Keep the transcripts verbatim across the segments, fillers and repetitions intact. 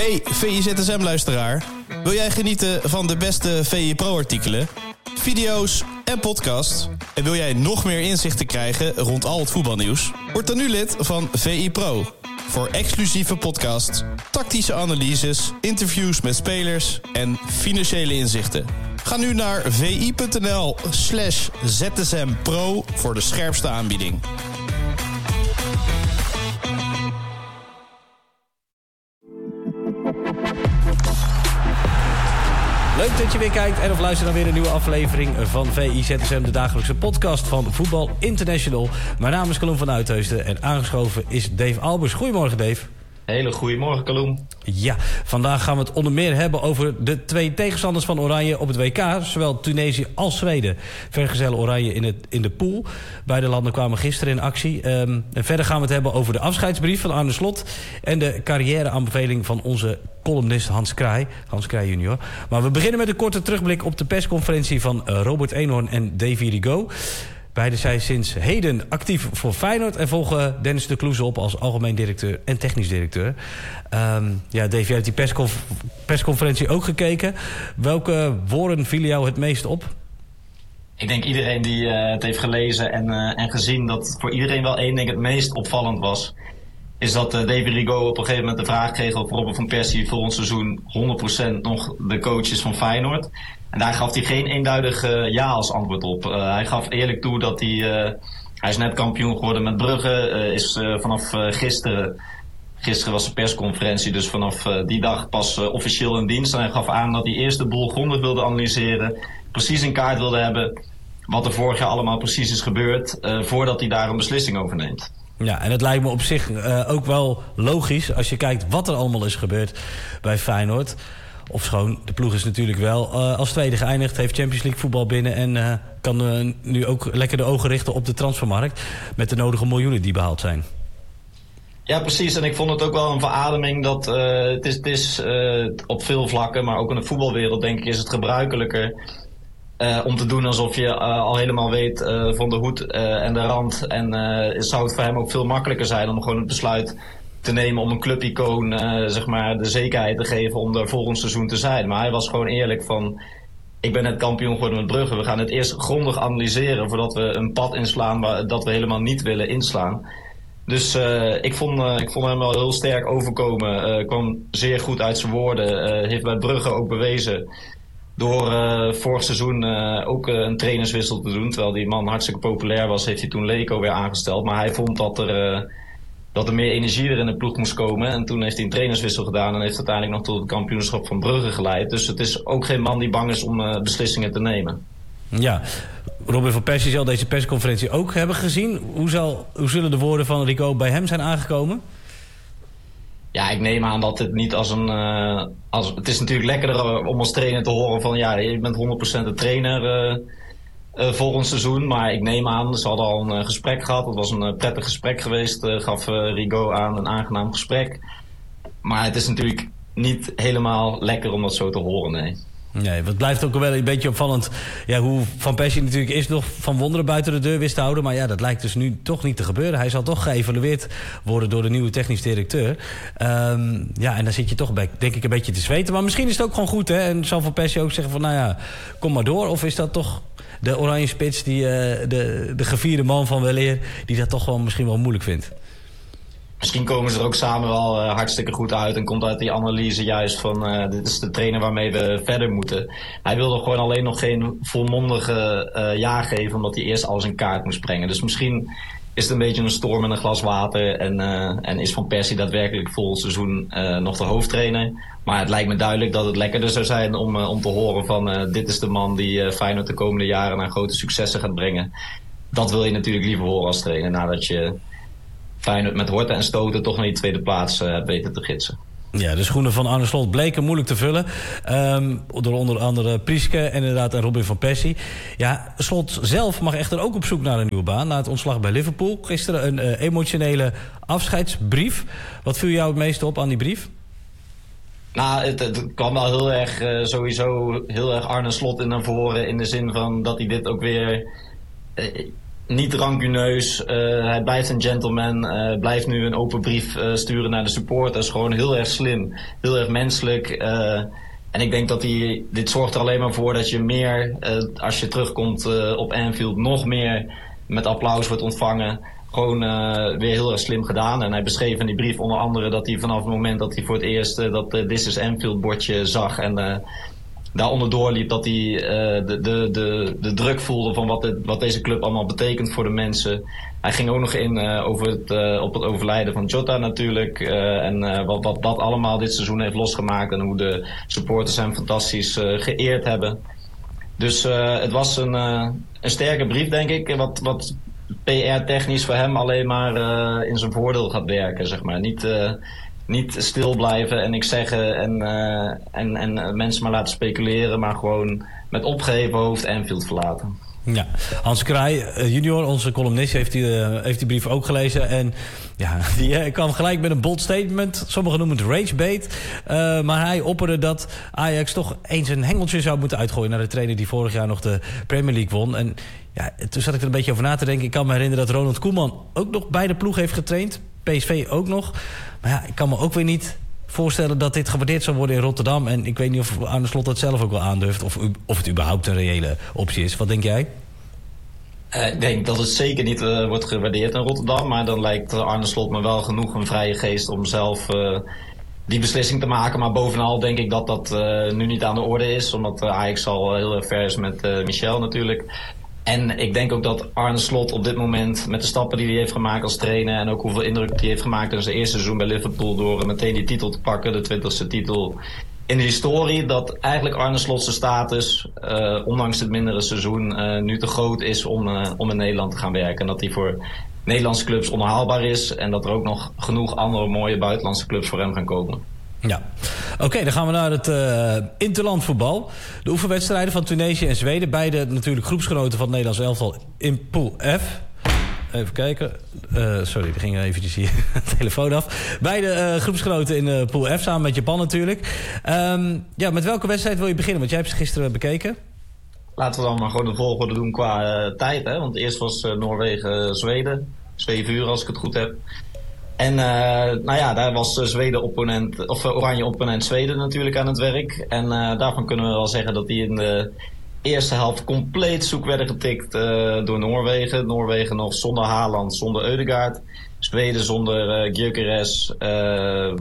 Hey V I Z S M-luisteraar. Wil jij genieten van de beste V I Pro-artikelen, video's en podcasts? En wil jij nog meer inzichten krijgen rond al het voetbalnieuws? Word dan nu lid van V I Pro. Voor exclusieve podcasts, tactische analyses, interviews met spelers en financiële inzichten. Ga nu naar vi.nl slash zsmpro voor de scherpste aanbieding. Leuk dat je weer kijkt en of luistert naar weer een nieuwe aflevering van V I Z S M, de dagelijkse podcast van Voetbal International. Mijn naam is Kaloen van Uitheusden en aangeschoven is Dave Albers. Goedemorgen, Dave. Hele goedemorgen, Kaloen. Ja, vandaag gaan we het onder meer hebben over de twee tegenstanders van Oranje op het W K. Zowel Tunesië als Zweden vergezellen Oranje in, het, in de pool. Beide landen kwamen gisteren in actie. Um, en verder gaan we het hebben over de afscheidsbrief van Arne Slot en de carrièreaanbeveling van onze columnist Hans Kraai. Hans Kraai junior. Maar we beginnen met een korte terugblik op de persconferentie van Robert Eenhoorn en Davy Rigaud. Beiden zijn sinds heden actief voor Feyenoord en volgen Dennis de Kloeze op als algemeen directeur en technisch directeur. Um, ja, Dave, jij hebt die persconf- persconferentie ook gekeken. Welke woorden vielen jou het meest op? Ik denk iedereen die uh, het heeft gelezen en, uh, en gezien dat voor iedereen wel één ding het meest opvallend was. Is dat uh, Davy Rigaud op een gegeven moment de vraag kreeg of Robin van Persie voor ons seizoen honderd procent nog de coach is van Feyenoord. En daar gaf hij geen eenduidig uh, ja als antwoord op. Uh, hij gaf eerlijk toe dat hij... Uh, hij is net kampioen geworden met Brugge. Uh, is uh, vanaf uh, gisteren... Gisteren was de persconferentie, dus vanaf uh, die dag pas uh, officieel in dienst. En hij gaf aan dat hij eerst de boel grondig wilde analyseren. Precies in kaart wilde hebben wat er vorig jaar allemaal precies is gebeurd. Uh, voordat hij daar een beslissing over neemt. Ja, en het lijkt me op zich uh, ook wel logisch als je kijkt wat er allemaal is gebeurd bij Feyenoord. Ofschoon, de ploeg is natuurlijk wel uh, als tweede geëindigd, heeft Champions League voetbal binnen en uh, kan uh, nu ook lekker de ogen richten op de transfermarkt met de nodige miljoenen die behaald zijn. Ja, precies. En ik vond het ook wel een verademing dat uh, het is, het is uh, op veel vlakken, maar ook in de voetbalwereld denk ik is het gebruikelijker uh, om te doen alsof je uh, al helemaal weet uh, van de hoed uh, en de rand. En uh, zou het voor hem ook veel makkelijker zijn om gewoon het besluit te nemen om een clubicoon uh, zeg maar de zekerheid te geven om er volgend seizoen te zijn. Maar hij was gewoon eerlijk van, ik ben net kampioen geworden met Brugge. We gaan het eerst grondig analyseren voordat we een pad inslaan waar, dat we helemaal niet willen inslaan. Dus uh, ik, vond, uh, ik vond hem wel heel sterk overkomen. Uh, kwam zeer goed uit zijn woorden. Uh, heeft bij Brugge ook bewezen door uh, vorig seizoen uh, ook uh, een trainerswissel te doen. Terwijl die man hartstikke populair was, heeft hij toen Leko weer aangesteld. Maar hij vond dat er... Uh, dat er meer energie er in de ploeg moest komen. En toen heeft hij een trainerswissel gedaan en heeft uiteindelijk nog tot het kampioenschap van Brugge geleid. Dus het is ook geen man die bang is om uh, beslissingen te nemen. Ja, Robin van Persie zal deze persconferentie ook hebben gezien. Hoe, zal, hoe zullen de woorden van Rigaud bij hem zijn aangekomen? Ja, ik neem aan dat het niet als een... Uh, als, het is natuurlijk lekkerder om als trainer te horen van ja, je bent honderd procent de trainer... Uh, Uh, volgend seizoen, maar ik neem aan, ze hadden al een uh, gesprek gehad. Het was een uh, prettig gesprek geweest, uh, gaf uh, Rigaud aan, een aangenaam gesprek. Maar het is natuurlijk niet helemaal lekker om dat zo te horen, nee. Nee, het blijft ook wel een beetje opvallend ja, hoe Van Persie natuurlijk eerst nog van wonderen buiten de deur wist te houden. Maar ja, dat lijkt dus nu toch niet te gebeuren. Hij zal toch geëvalueerd worden door de nieuwe technisch directeur. Um, ja, en dan zit je toch bij, denk ik een beetje te zweten. Maar misschien is het ook gewoon goed, hè? En zal Van Persie ook zeggen van, nou ja, kom maar door. Of is dat toch de oranje spits, die, uh, de, de gevierde man van weleer, die dat toch wel misschien wel moeilijk vindt? Misschien komen ze er ook samen wel uh, hartstikke goed uit en komt uit die analyse juist van uh, dit is de trainer waarmee we verder moeten. Hij wilde gewoon alleen nog geen volmondige uh, ja geven omdat hij eerst alles in kaart moest brengen. Dus misschien is het een beetje een storm in een glas water en, uh, en is Van Persie daadwerkelijk volgend seizoen uh, nog de hoofdtrainer. Maar het lijkt me duidelijk dat het lekkerder zou zijn om, uh, om te horen van uh, dit is de man die uh, Feyenoord de komende jaren naar grote successen gaat brengen. Dat wil je natuurlijk liever horen als trainer nadat je Feyenoord met horten en stoten toch naar die tweede plaats uh, weten te gidsen. Ja, de schoenen van Arne Slot bleken moeilijk te vullen. Um, door onder andere Prieske en inderdaad en Robin van Persie. Ja, Slot zelf mag echter ook op zoek naar een nieuwe baan. Na het ontslag bij Liverpool. Gisteren een uh, emotionele afscheidsbrief. Wat viel jou het meeste op aan die brief? Nou, het, het kwam wel heel erg, uh, sowieso heel erg Arne Slot in naar voren. In de zin van dat hij dit ook weer... Uh, niet rancuneus. Uh, hij blijft een gentleman. Uh, blijft nu een open brief uh, sturen naar de supporters. Gewoon heel erg slim. Heel erg menselijk. Uh, en ik denk dat hij... Dit zorgt er alleen maar voor dat je meer... Uh, als je terugkomt uh, op Anfield... nog meer met applaus wordt ontvangen. Gewoon uh, weer heel erg slim gedaan. En hij beschreef in die brief onder andere... dat hij vanaf het moment dat hij voor het eerst... Uh, dat uh, This is Anfield bordje zag... en uh, daaronder doorliep dat hij uh, de, de, de, de druk voelde van wat, het, wat deze club allemaal betekent voor de mensen. Hij ging ook nog in uh, over het, uh, op het overlijden van Jota natuurlijk. Uh, en uh, wat, wat dat allemaal dit seizoen heeft losgemaakt. En hoe de supporters hem fantastisch uh, geëerd hebben. Dus uh, het was een, uh, een sterke brief denk ik. Wat, wat P R-technisch voor hem alleen maar uh, in zijn voordeel gaat werken. Zeg maar. Niet... Uh, Niet stil blijven en niks zeggen en, uh, en, en mensen maar laten speculeren, maar gewoon met opgeheven hoofd Anfield verlaten. Ja, Hans Kraai junior, onze columnist, heeft die, uh, heeft die brief ook gelezen. En ja, die uh, kwam gelijk met een bold statement. Sommigen noemen het ragebait. Uh, maar hij opperde dat Ajax toch eens een hengeltje zou moeten uitgooien naar de trainer die vorig jaar nog de Premier League won. En ja, toen zat ik er een beetje over na te denken. Ik kan me herinneren dat Ronald Koeman ook nog bij de ploeg heeft getraind. P S V ook nog. Maar ja, ik kan me ook weer niet voorstellen dat dit gewaardeerd zou worden in Rotterdam. En ik weet niet of Arne Slot dat zelf ook wel aandurft. Of, of het überhaupt een reële optie is. Wat denk jij? Uh, ik denk dat het zeker niet uh, wordt gewaardeerd in Rotterdam. Maar dan lijkt Arne Slot me wel genoeg een vrije geest om zelf uh, die beslissing te maken. Maar bovenal denk ik dat dat uh, nu niet aan de orde is. Omdat uh, Ajax al heel erg ver is met uh, Michel natuurlijk. En ik denk ook dat Arne Slot op dit moment met de stappen die hij heeft gemaakt als trainer en ook hoeveel indruk hij heeft gemaakt in zijn eerste seizoen bij Liverpool door meteen die titel te pakken, de twintigste titel in de historie, dat eigenlijk Arne Slot zijn status, uh, ondanks het mindere seizoen, uh, nu te groot is om, uh, om in Nederland te gaan werken. En dat hij voor Nederlandse clubs onhaalbaar is en dat er ook nog genoeg andere mooie buitenlandse clubs voor hem gaan komen. Ja, oké, okay, dan gaan we naar het uh, interlandvoetbal. De oefenwedstrijden van Tunesië en Zweden. Beide natuurlijk groepsgenoten van het Nederlands elftal in Pool F. Even kijken. Uh, sorry, er ging eventjes hier de telefoon af. Beide uh, groepsgenoten in uh, Pool F, samen met Japan natuurlijk. Um, ja, met welke wedstrijd wil je beginnen? Want jij hebt ze gisteren bekeken. Laten we dan maar gewoon de volgorde doen qua uh, tijd. Hè? Want eerst was uh, Noorwegen-Zweden. Zeven uur als ik het goed heb. En uh, nou ja, daar was Zweden opponent, of uh, Oranje opponent Zweden natuurlijk aan het werk. En uh, daarvan kunnen we wel zeggen dat die in de eerste helft compleet zoek werden getikt uh, door Noorwegen. Noorwegen nog zonder Haaland, zonder Ødegaard. Zweden zonder uh, Gyökeres, uh,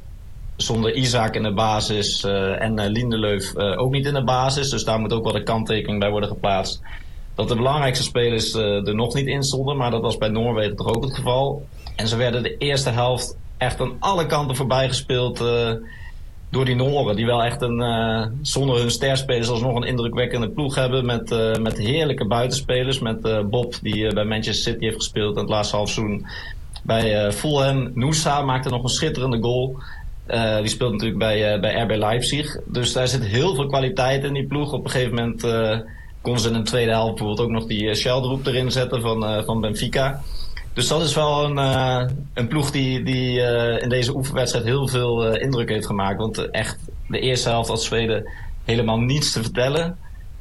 zonder Isak in de basis uh, en uh, Lindelöf uh, ook niet in de basis. Dus daar moet ook wel een kanttekening bij worden geplaatst. Dat de belangrijkste spelers uh, er nog niet in stonden, maar dat was bij Noorwegen toch ook het geval. En ze werden de eerste helft echt aan alle kanten voorbij gespeeld uh, door die Noren. Die wel echt een, uh, zonder hun sterspelers alsnog een indrukwekkende ploeg hebben. Met, uh, met heerlijke buitenspelers. Met uh, Bob die uh, bij Manchester City heeft gespeeld in het laatste halfseizoen. Bij uh, Fulham. Noosa maakte nog een schitterende goal. Uh, die speelt natuurlijk bij, uh, bij R B Leipzig. Dus daar zit heel veel kwaliteit in die ploeg. Op een gegeven moment uh, kon ze in de tweede helft bijvoorbeeld ook nog die uh, Sheldroep erin zetten van, uh, van Benfica. Dus dat is wel een, uh, een ploeg die, die uh, in deze oefenwedstrijd heel veel uh, indruk heeft gemaakt. Want uh, echt de eerste helft had Zweden helemaal niets te vertellen.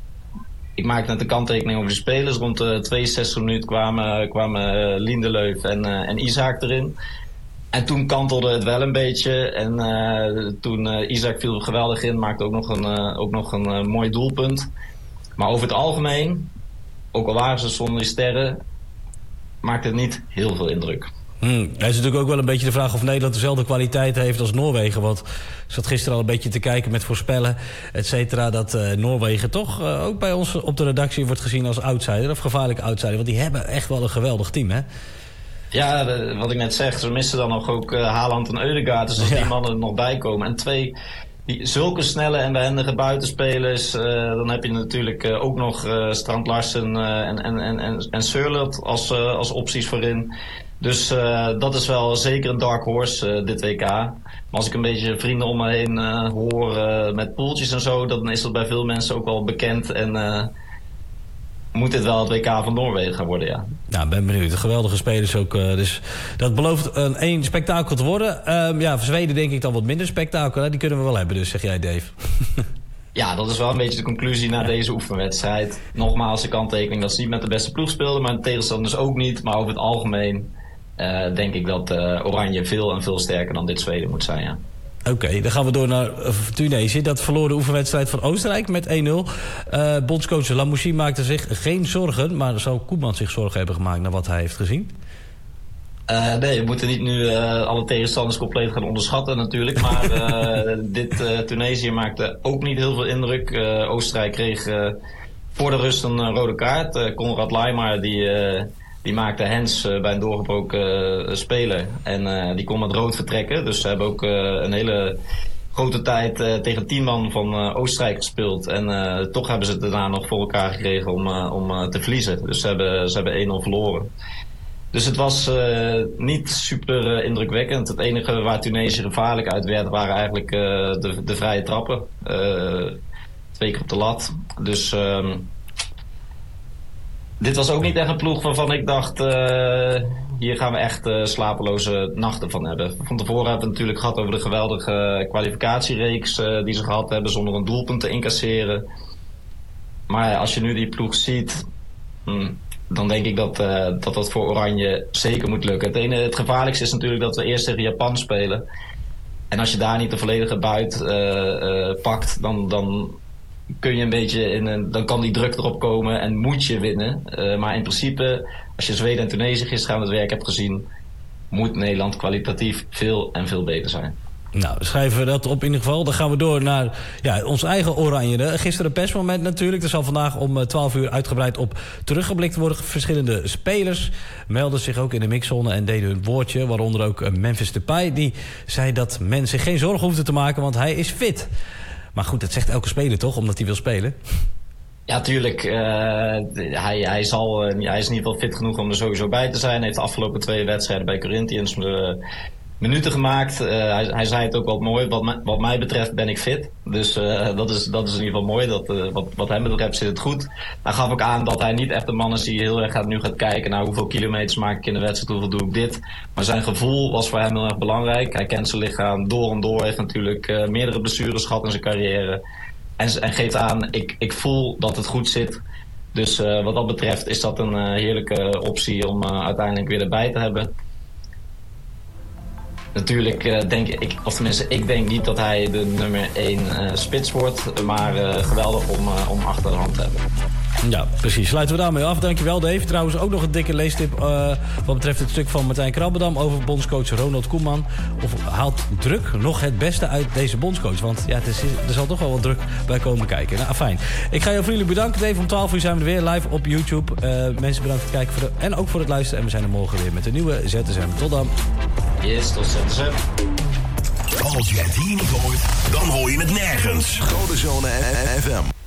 Ik maakte net een kanttekening over de spelers. Rond de tweeënzestig minuten kwamen, kwamen uh, Lindelöf en, uh, en Isak erin. En toen kantelde het wel een beetje. En uh, toen uh, Isak viel geweldig in, maakte ook nog een, uh, ook nog een uh, mooi doelpunt. Maar over het algemeen, ook al waren ze zonder die sterren, maakt het niet heel veel indruk. Hmm. Het is natuurlijk ook wel een beetje de vraag of Nederland dezelfde kwaliteit heeft als Noorwegen. Want ik zat gisteren al een beetje te kijken met voorspellen, et cetera, dat uh, Noorwegen toch uh, ook bij ons op de redactie wordt gezien als outsider, of gevaarlijke outsider. Want die hebben echt wel een geweldig team, hè? Ja, de, wat ik net zeg, ze missen dan nog ook uh, Haaland en Ødegaard. Dus als ja. die mannen er nog bij komen. En twee, die, zulke snelle en behendige buitenspelers. Uh, dan heb je natuurlijk uh, ook nog uh, Strand Larsen uh, en, en, en, en, en Sørloth als, uh, als opties voorin. Dus uh, dat is wel zeker een dark horse, uh, dit W K. Maar als ik een beetje vrienden om me heen uh, hoor uh, met poeltjes en zo, dan is dat bij veel mensen ook wel bekend. En uh, moet dit wel het W K van Noorwegen gaan worden, ja. Nou, ben benieuwd. De geweldige spelers ook. Uh, dus dat belooft een één spektakel te worden. Um, ja, voor Zweden denk ik dan wat minder spektakel. Hè? Die kunnen we wel hebben, dus zeg jij, Dave. Ja, dat is wel een beetje de conclusie na deze oefenwedstrijd. Nogmaals, de kanttekening dat ze niet met de beste ploeg speelden, maar de tegenstanders ook niet. Maar over het algemeen uh, denk ik dat uh, Oranje veel en veel sterker dan dit Zweden moet zijn, ja. Oké, okay, dan gaan we door naar uh, Tunesië. Dat verloor de oefenwedstrijd van Oostenrijk met één nul. Uh, bondscoach Lamouchi maakte zich geen zorgen, maar zou Koeman zich zorgen hebben gemaakt naar wat hij heeft gezien? Uh, nee, we moeten niet nu uh, alle tegenstanders compleet gaan onderschatten natuurlijk. Maar uh, dit uh, Tunesië maakte ook niet heel veel indruk. Uh, Oostenrijk kreeg uh, voor de rust een uh, rode kaart. Uh, Konrad Laimer die, uh, die maakte hands uh, bij een doorgebroken uh, speler. En uh, die kon met rood vertrekken. Dus ze hebben ook uh, een hele grote tijd uh, tegen tien man van uh, Oostenrijk gespeeld. En uh, toch hebben ze het daarna nog voor elkaar gekregen om, uh, om uh, te verliezen. Dus ze hebben, ze hebben één nul verloren. Dus het was uh, niet super uh, indrukwekkend. Het enige waar Tunesië gevaarlijk uit werd waren eigenlijk uh, de, de vrije trappen. Uh, twee keer op de lat. Dus um, dit was ook niet echt een ploeg waarvan ik dacht, uh, hier gaan we echt uh, slapeloze nachten van hebben. Van tevoren hebben we het natuurlijk gehad over de geweldige kwalificatiereeks uh, die ze gehad hebben zonder een doelpunt te incasseren. Maar als je nu die ploeg ziet, hmm, dan denk ik dat, uh, dat dat voor Oranje zeker moet lukken. Het, ene, het gevaarlijkste is natuurlijk dat we eerst tegen Japan spelen. En als je daar niet de volledige buit uh, uh, pakt, dan, dan kun je een beetje in een, dan kan die druk erop komen en moet je winnen. Uh, maar in principe, als je Zweden en Tunesië gisteren aan het werk hebt gezien, moet Nederland kwalitatief veel en veel beter zijn. Nou, schrijven we dat op in ieder geval. Dan gaan we door naar ja, ons eigen Oranje. Gisteren een persmoment natuurlijk. Er zal vandaag om twaalf uur uitgebreid op teruggeblikt worden. Verschillende spelers melden zich ook in de mixzone en deden hun woordje. Waaronder ook Memphis Depay. Die zei dat men zich geen zorgen hoefde te maken, want hij is fit. Maar goed, dat zegt elke speler toch, omdat hij wil spelen? Ja, tuurlijk. Uh, hij, hij, zal, uh, hij is in ieder geval fit genoeg om er sowieso bij te zijn. Hij heeft de afgelopen twee wedstrijden bij Corinthians uh, minuten gemaakt. Uh, hij, hij zei het ook wel mooi. Wat, mij, wat mij betreft ben ik fit. Dus uh, dat, is, dat is in ieder geval mooi. Dat, uh, wat, wat hem betreft zit het goed. Hij gaf ook aan dat hij niet echt een man is die heel erg gaat, nu gaat kijken naar hoeveel kilometers maak ik in de wedstrijd, hoeveel doe ik dit. Maar zijn gevoel was voor hem heel erg belangrijk. Hij kent zijn lichaam door en door. Hij heeft natuurlijk uh, meerdere blessures gehad in zijn carrière. En, en geeft aan, ik, ik voel dat het goed zit. Dus uh, wat dat betreft is dat een uh, heerlijke optie om uh, uiteindelijk weer erbij te hebben. Natuurlijk uh, denk ik, of tenminste ik denk niet dat hij de nummer één uh, spits wordt. Maar uh, geweldig om, uh, om achter de hand te hebben. Ja, precies. Sluiten we daarmee af. Dankjewel, Dave. Trouwens ook nog een dikke leestip uh, wat betreft het stuk van Martijn Krabbedam over bondscoach Ronald Koeman. Of haalt druk nog het beste uit deze bondscoach? Want ja, het is, er zal toch wel wat druk bij komen kijken. Nou, fijn. Ik ga jou vriendelijk bedanken, Dave. Om twaalf uur zijn we er weer live op YouTube. Uh, mensen bedankt voor het kijken voor de, en ook voor het luisteren. En we zijn er morgen weer met een nieuwe Z S M. Tot dan. Yes, tot Z S M. Als je het hier niet hoort, dan hoor je het nergens. Codezone F M.